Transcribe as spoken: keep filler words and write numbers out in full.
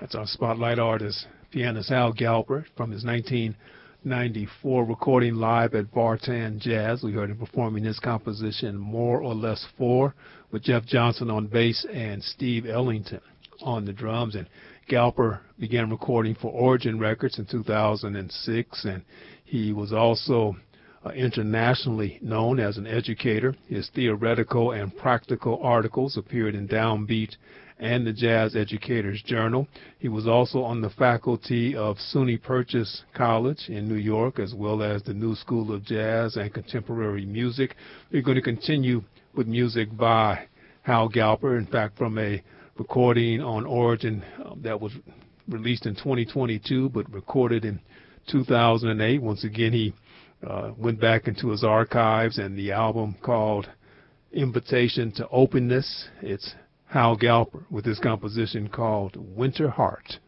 That's our spotlight artist, pianist Hal Galper, from his nineteen ninety-four recording live at Bartan Jazz. We heard him performing his composition, More or Less four, with Jeff Johnson on bass and Steve Ellington on the drums. And Galper began recording for Origin Records in two thousand six, and he was also uh, internationally known as an educator. His theoretical and practical articles appeared in Downbeat and the Jazz Educator's Journal. He was also on the faculty of SUNY Purchase College in New York, as well as the New School of Jazz and Contemporary Music. We're going to continue with music by Hal Galper, in fact, from a recording on Origin uh, that was released in twenty twenty-two, but recorded in two thousand eight. Once again, he uh, went back into his archives, and the album called Invitation to Openness. It's Hal Galper with his composition called Winter Heart.